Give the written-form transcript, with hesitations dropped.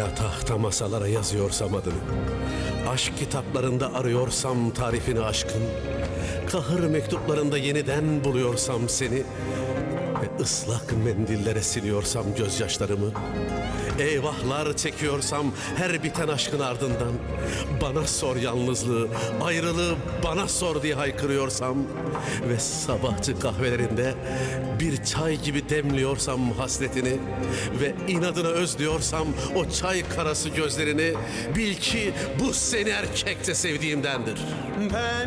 Hala tahta masalara yazıyorsam adını, aşk kitaplarında arıyorsam tarifini aşkın, kahır mektuplarında yeniden buluyorsam seni ve ıslak mendillere siliyorsam gözyaşlarımı, eyvahlar çekiyorsam her biten aşkın ardından, bana sor yalnızlığı, ayrılığı bana sor diye haykırıyorsam ve sabahçı kahvelerinde bir çay gibi demliyorsam hasretini ve inadına özlüyorsam o çay karası gözlerini, bil ki bu seni erkekçe sevdiğimdendir.